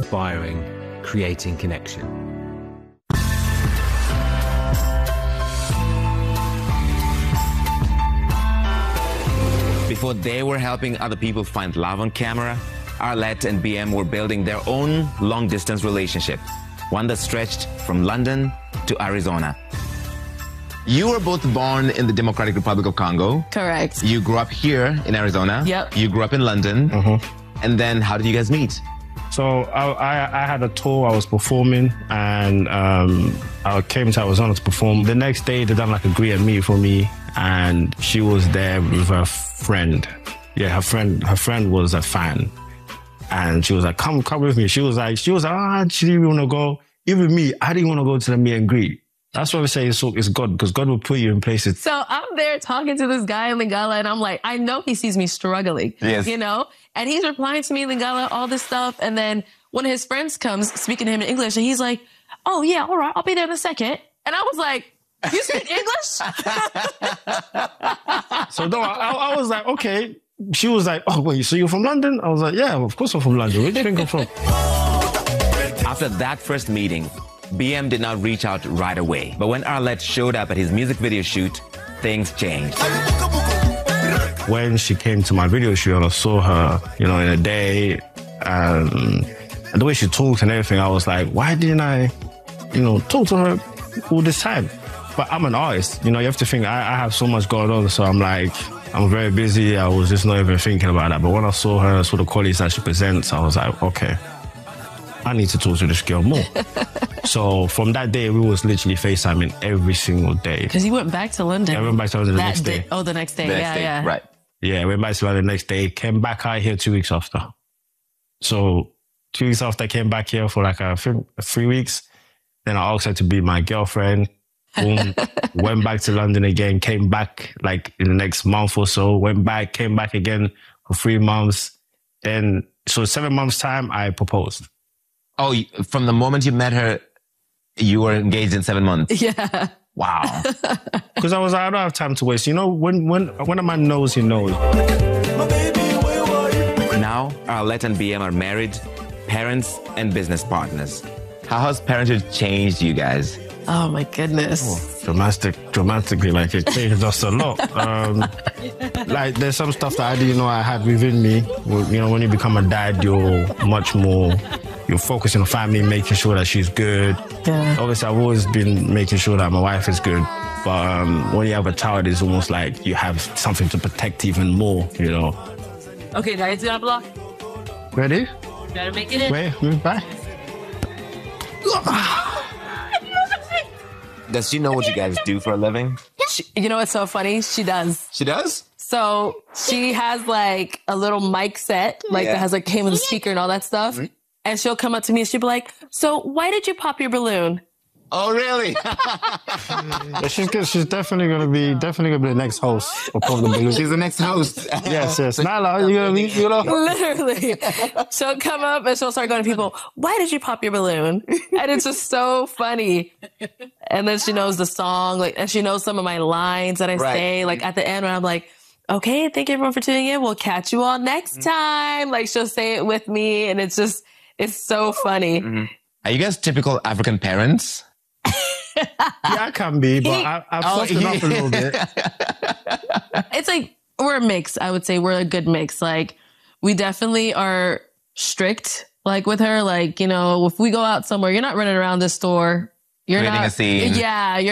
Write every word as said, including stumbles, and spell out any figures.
inspiring, creating connection. Before they were helping other people find love on camera, Arlette and B M were building their own long-distance relationship, one that stretched from London to Arizona. You were both born in the Democratic Republic of Congo. Correct. You grew up here in Arizona. Yep. You grew up in London. Mm-hmm. And then how did you guys meet? So I, I, I had a tour, I was performing, and um, I came to Arizona to perform. The next day, they done like a greet and meet for me, and she was there with her friend. Yeah, her friend, her friend was a fan. And she was like, come, come with me. She was like, she was like, ah, she didn't want to go. Even me, I didn't want to go to the meet and greet. That's why we say it's, it's God, because God will put you in places. So I'm there talking to this guy in Lingala, and I'm like, I know he sees me struggling, yes. you know? And he's replying to me in Lingala, all this stuff. And then one of his friends comes speaking to him in English, and he's like, oh, yeah, all right, I'll be there in a second. And I was like, you speak English? So no, I, I was like, okay. She was like, oh, wait, so you're from London? I was like, yeah, of course I'm from London. Where do you think I'm from? After that first meeting, B M did not reach out right away. But when Arlette showed up at his music video shoot, things changed. When she came to my video shoot and I saw her, you know, in a day, um, and the way she talked and everything, I was like, why didn't I, you know, talk to her all this time? But I'm an artist, you know, you have to think I, I have so much going on, so I'm like, I'm very busy. I was just not even thinking about that. But when I saw her, saw the qualities that she presents, I was like, okay, I need to talk to this girl more. So from that day, we was literally FaceTiming every single day. Because you went back to London. Yeah, I went back to London the that next day. day. Oh, the next day. The yeah, next day. yeah. Right. Yeah, went back to London the next day, came back out here two weeks after. So two weeks after, I came back here for like a few, three weeks. Then I asked her to be my girlfriend. Boom. Went back to London again, came back like in the next month or so, went back, came back again for three months. Then, so seven months time, I proposed. Oh, from the moment you met her, you were engaged in seven months? Yeah. Wow. Because I was like, I don't have time to waste. You know, when, when, when a man knows, he knows. Now, Arlette and B M are married, parents, and business partners. How has parenthood changed you guys? Oh, my goodness. Oh, dramatic, dramatically, like it changed us a lot. Um, like there's some stuff that I didn't know I had within me. You know, when you become a dad, you're much more, you're focusing on family, making sure that she's good. Yeah. Obviously, I've always been making sure that my wife is good. But um, when you have a child, it's almost like you have something to protect even more, you know. Okay, guys, you gotta block. Ready? You gotta make it in. Wait, move back. Does she know what you guys do for a living? She, you know what's so funny? She does. She does? So she has like a little mic set, like Yeah. that has like came with a speaker and all that stuff. Mm-hmm. And she'll come up to me and she'll be like, so why did you pop your balloon? Oh, really? Yeah, she's good. She's definitely gonna be definitely gonna be the next host of Pop the Balloon. She's the next host. Yes, yes. Nala, you gonna be, you know? Literally. She'll come up and she'll start going to people, why did you pop your balloon? And it's just so funny. And then she knows the song, like, and she knows some of my lines that I Right. say, like at the end when I'm like, okay, thank you everyone for tuning in. We'll catch you all next time. Like she'll say it with me and it's just, it's so funny. Mm-hmm. Are you guys typical African parents? Yeah, I can be, but I, I've Oh, softened up a little bit. It's like, we're a mix. I would say we're a good mix. Like we definitely are strict, like with her, like, you know, if we go out somewhere, you're not running around the store. You're Creating not, a scene. Yeah. You're